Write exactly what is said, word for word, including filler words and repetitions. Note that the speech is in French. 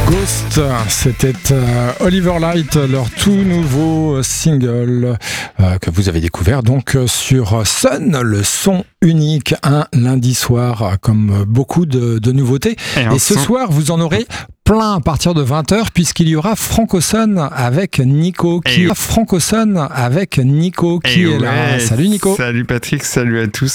Ghost, c'était euh, Oliver Light, leur tout nouveau single euh, que vous avez découvert donc euh, sur Sun, le son unique, un lundi soir, euh, comme beaucoup de, de nouveautés. Et, Et ce son... soir, vous en aurez plein à partir de vingt heures, puisqu'il y aura Francoson avec Nico, qui Et... Francoson avec Nico qui Et est ouais, là. Salut Nico. Salut Patrick, salut à tous.